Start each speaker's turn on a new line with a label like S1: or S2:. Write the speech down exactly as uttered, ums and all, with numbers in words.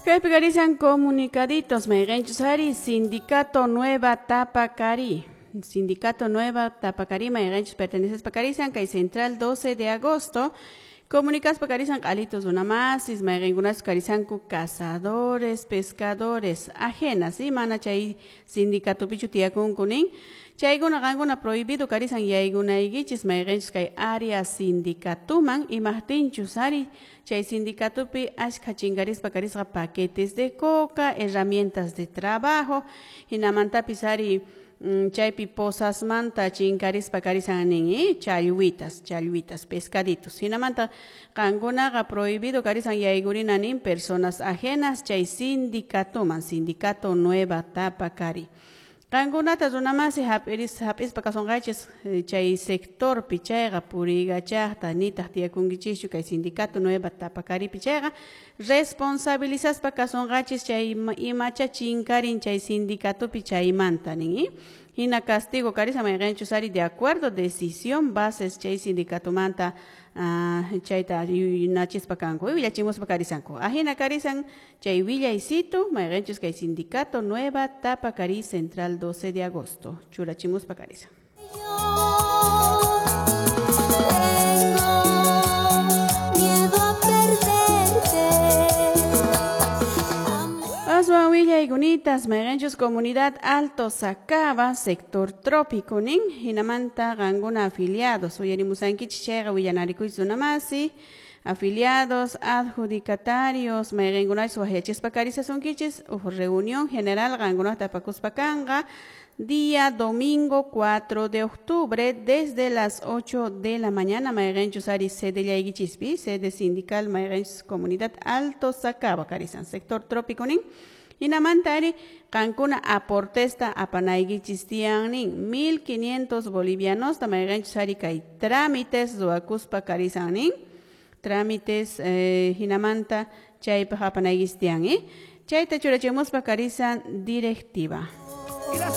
S1: Kaypikarizan comunicaditos mayqanchusari Sindicato Nueva Tapacari. Sindicato Nueva Tapacari mayqanchus perteneces pacarizan kay Central doce de agosto. Comunicas pacarizan alitos una más, mayqankunas carizanku cazadores, pescadores, ajenas, y mana chay sindicato pichu tiakunkunin. Chayguna ganguna prohibido carizan yayguna igichis mayqanchus kay área sindicatuman y mahtinchusari chay sindicatupi ashka chingaris pacarizga paquetes de coca, herramientas de trabajo, hinamantapisari mm, chaypi posas manta chingaris pacarizan ningi chayuitas, chayuitas, pescaditos. Hinamanta gangunaga prohibido carizan yaygurinanin personas ajenas chay sindicatuman, sindicato Nueva Tapacari. Kangunata runamasi hapis hapis pakasongaches chay sector pichayga puriga chahta nitah tiakungichichu kay sindicato Nueva Tapacari pichayga responsabilizas pakasongaches chay imacha chinkarin chay sindicato pichaymanta ningi hina castigo carisa mayqanchusari de acuerdo decisión bases chay sindicato manta uh, chayta nachispa kanku villachimuspa carisanku ahina carisan chay villaisitu mayqanchus kay sindicato Nueva Tapacari Central doce de agosto churachimuspa carisan. Aswan Villa y Gunitas, mayqanchus comunidad Alto Sacaba, sector trópico nin, hinamanta ganguna afiliados, uyarimusankichis chayqa villanarikuychis runamasi, afiliados, adjudicatarios, mayqankunapas wajyachispa karisasunkichis, uj reunión general ganguna tapakuspa kanqa, día domingo cuatro de octubre, desde las ocho de la mañana, mayqanchus ari sede llaygichispi, sede sindical mayqanchus comunidad Alto Sacaba, karisan, sector trópico nin, hinamantari kankuna aportesta apanaygichis tiyan nin mil quinientos bolivianos tamayqanchus ari kay trámites ruakuspa karisan nin trámites eh, hinamanta chaypa apanaygichis tiyan eh chayta churachimuspa karisan directiva.